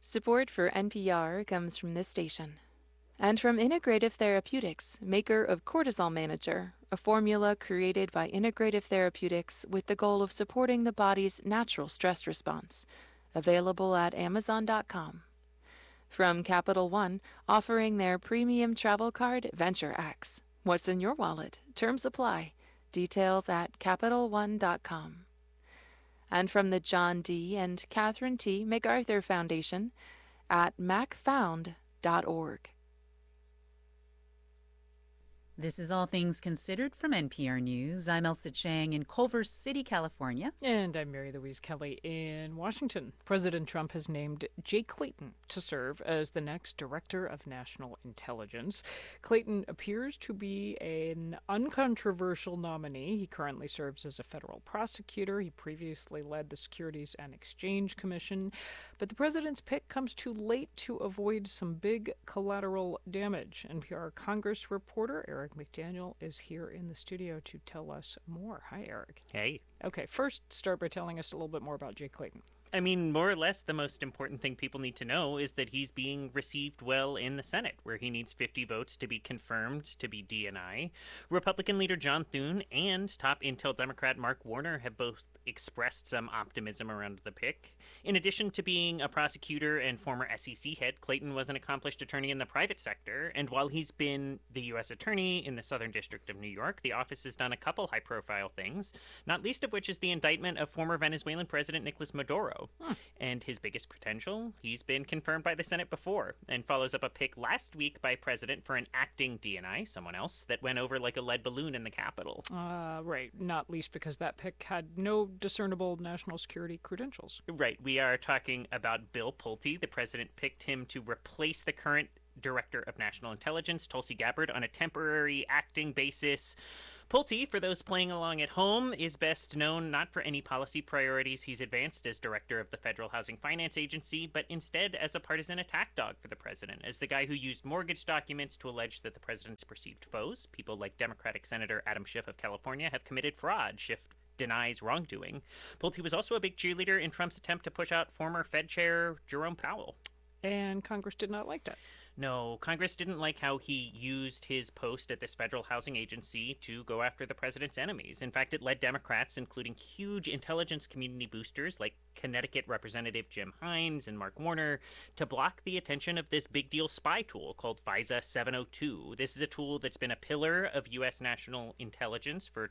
Support for NPR comes from this station and from Integrative Therapeutics, maker of Cortisol Manager, a formula created by Integrative Therapeutics with the goal of supporting the body's natural stress response. Available at Amazon.com. From Capital One, offering their premium travel card, Venture X. What's in your wallet? Terms apply. Details at CapitalOne.com. And from the John D. and Catherine T. MacArthur Foundation at macfound.org. This is All Things Considered from NPR News. I'm Elsa Chang in Culver City, California. And I'm Mary Louise Kelly in Washington. President Trump has named Jay Clayton to serve as the next Director of National Intelligence. Clayton appears to be an uncontroversial nominee. He currently serves as a federal prosecutor. He previously led the Securities and Exchange Commission. But the president's pick comes too late to avoid some big collateral damage. NPR Congress reporter Eric McDaniel is here in the studio to tell us more. Hi, Eric. Hey. Okay, first start by telling us a little bit more about Jay Clayton. I mean, more or less, the most important thing people need to know is that he's being received well in the Senate, where he needs 50 votes to be confirmed to be DNI. Republican leader John Thune and top Intel Democrat Mark Warner have both expressed some optimism around the pick. In addition to being a prosecutor and former SEC head, Clayton was an accomplished attorney in the private sector, and while he's been the U.S. attorney in the Southern District of New York, the office has done a couple high-profile things, not least of which is the indictment of former Venezuelan President Nicolas Maduro. And his biggest credential, he's been confirmed by the Senate before, and follows up a pick last week by President for an acting DNI, someone else, that went over like a lead balloon in the Capitol. Right, not least because that pick had no discernible national security credentials. Right, we are talking about Bill Pulte. The president picked him to replace the current Director of National Intelligence, Tulsi Gabbard, on a temporary acting basis. Pulte, for those playing along at home, is best known not for any policy priorities he's advanced as director of the Federal Housing Finance Agency, but instead as a partisan attack dog for the president, as the guy who used mortgage documents to allege that the president's perceived foes, people like Democratic Senator Adam Schiff of California, have committed fraud. Schiff denies wrongdoing. Pulte was also a big cheerleader in Trump's attempt to push out former Fed Chair Jerome Powell. And Congress did not like that. No, Congress didn't like how he used his post at this federal housing agency to go after the president's enemies. In fact, it led Democrats, including huge intelligence community boosters like Connecticut Representative Jim Hines and Mark Warner, to block the attention of this big deal spy tool called FISA 702. This is a tool that's been a pillar of U.S. national intelligence for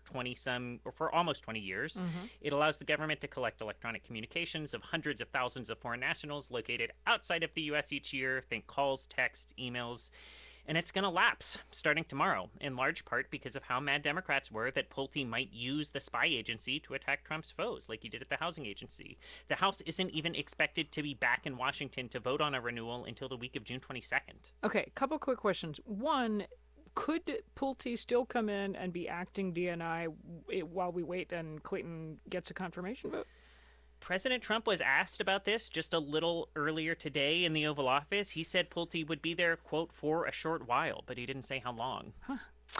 almost 20 years. Mm-hmm. It allows the government to collect electronic communications of hundreds of thousands of foreign nationals located outside of the U.S. each year. Think calls, texts, emails, and it's going to lapse starting tomorrow, in large part because of how mad Democrats were that Pulte might use the spy agency to attack Trump's foes, like he did at the housing agency. The House isn't even expected to be back in Washington to vote on a renewal until the week of June 22nd. Okay, couple quick questions. One, could Pulte still come in and be acting DNI while we wait and Clayton gets a confirmation vote? President Trump was asked about this just a little earlier today in the Oval Office. He said Pulte would be there, quote, for a short while, but he didn't say how long. Huh.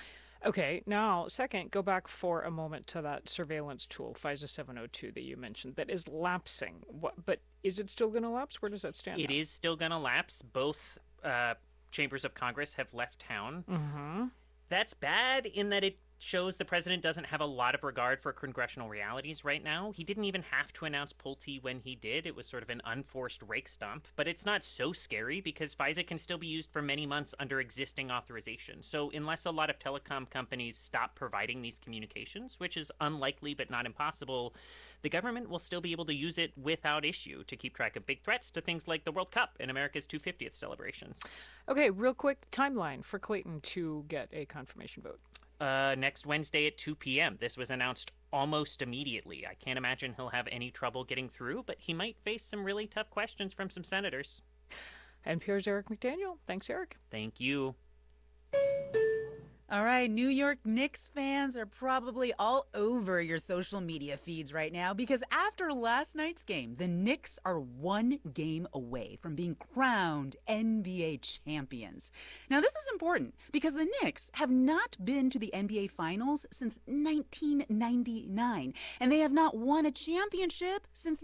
Okay, now, second, go back for a moment to that surveillance tool, FISA 702, that you mentioned, that is lapsing. But is it still going to lapse? Where does that stand? It is still going to lapse. Both chambers of Congress have left town. Mm-hmm. That's bad in that it shows the president doesn't have a lot of regard for congressional realities right now. He didn't even have to announce Pulte when he did. It was sort of an unforced rake stomp. But it's not so scary because FISA can still be used for many months under existing authorization. So unless a lot of telecom companies stop providing these communications, which is unlikely but not impossible, the government will still be able to use it without issue to keep track of big threats to things like the World Cup and America's 250th celebrations. Okay, real quick timeline for Clayton to get a confirmation vote. Next Wednesday at 2 p.m. This was announced almost immediately. I can't imagine he'll have any trouble getting through, but he might face some really tough questions from some senators. NPR's Eric McDaniel. Thanks, Eric. Thank you. All right, New York Knicks fans are probably all over your social media feeds right now because after last night's game, the Knicks are one game away from being crowned NBA champions. Now, this is important because the Knicks have not been to the NBA Finals since 1999, and they have not won a championship since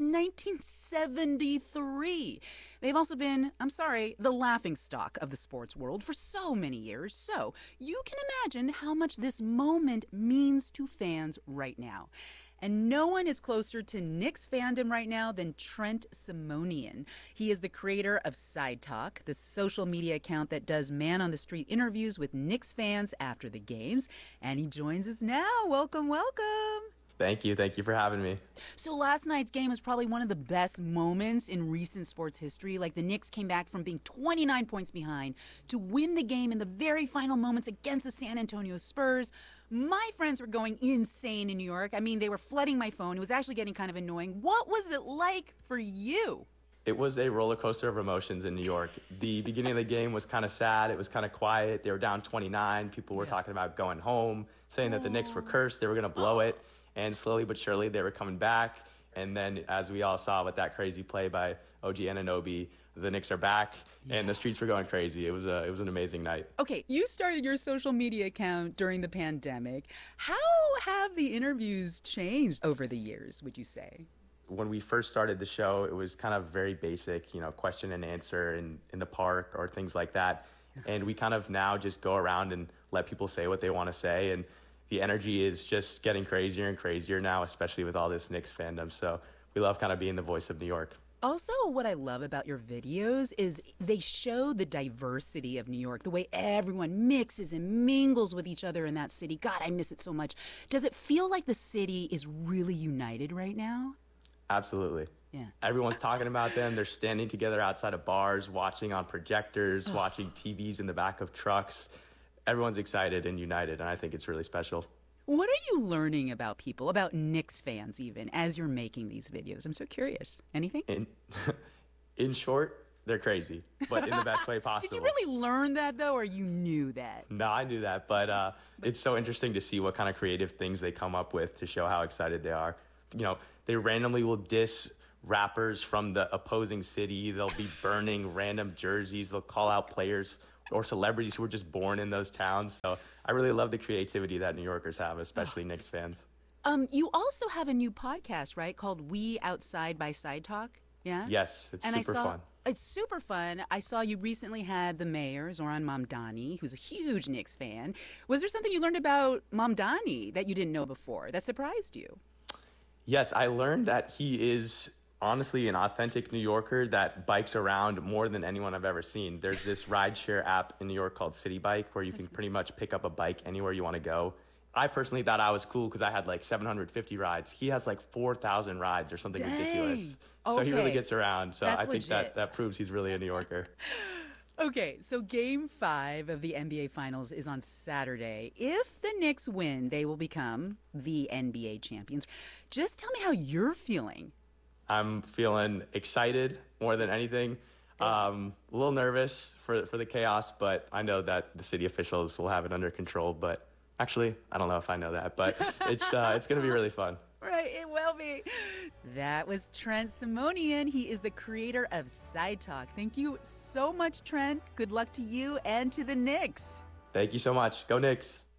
1973. They've also been, the laughingstock of the sports world for so many years. So you can imagine how much this moment means to fans right now. And no one is closer to Knicks fandom right now than Trent Simonian. He is the creator of Side Talk, the social media account that does man-on-the-street interviews with Knicks fans after the games. And he joins us now. Welcome, welcome. Thank you. Thank you for having me. So last night's game was probably one of the best moments in recent sports history. Like the Knicks came back from being 29 points behind to win the game in the very final moments against the San Antonio Spurs. My friends were going insane in New York. I mean, they were flooding my phone. It was actually getting kind of annoying. What was it like for you? It was a roller coaster of emotions in New York. The beginning of the game was kind of sad. It was kind of quiet. They were down 29. People were talking about going home, saying that the Knicks were cursed. They were going to blow it. And slowly but surely, they were coming back. And then, as we all saw with that crazy play by OG Anunoby, the Knicks are back, and the streets were going crazy. It was an amazing night. Okay, you started your social media account during the pandemic. How have the interviews changed over the years, would you say? When we first started the show, it was kind of very basic, question and answer in the park or things like that. And we kind of now just go around and let people say what they want to say. And the energy is just getting crazier and crazier now, especially with all this Knicks fandom. So we love kind of being the voice of New York. Also, what I love about your videos is they show the diversity of New York, the way everyone mixes and mingles with each other in that city. God, I miss it so much. Does it feel like the city is really united right now? Absolutely. Yeah. Everyone's talking about them. They're standing together outside of bars, watching on projectors, watching TVs in the back of trucks. Everyone's excited and united, and I think it's really special. What are you learning about people, about Knicks fans even, as you're making these videos? I'm so curious. Anything? In short, they're crazy, but in the best way possible. Did you really learn that, though, or you knew that? No, I knew that, but it's so interesting to see what kind of creative things they come up with to show how excited they are. They randomly will diss rappers from the opposing city. They'll be burning random jerseys. They'll call out players or celebrities who were just born in those towns. So I really love the creativity that New Yorkers have, especially Knicks fans. You also have a new podcast, right, called We Outside by Side Talk? Yeah? Yes, it's and super fun. It's super fun. I saw you recently had the mayor, Zoran Mamdani, who's a huge Knicks fan. Was there something you learned about Mamdani that you didn't know before that surprised you? Yes, I learned that he is honestly an authentic New Yorker that bikes around more than anyone I've ever seen. There's this rideshare app in New York called City Bike where you can pretty much pick up a bike anywhere you want to go. I personally thought I was cool because I had like 750 rides. He has like 4,000 rides or something ridiculous. So he really gets around. So I think that proves he's really a New Yorker. Okay, so Game 5 of the NBA Finals is on Saturday. If the Knicks win, they will become the NBA champions. Just tell me how you're feeling. I'm feeling excited more than anything. A little nervous for the chaos, but I know that the city officials will have it under control. But actually, I don't know if I know that, but it's going to be really fun. Right, it will be. That was Trent Simonian. He is the creator of Side Talk. Thank you so much, Trent. Good luck to you and to the Knicks. Thank you so much. Go Knicks.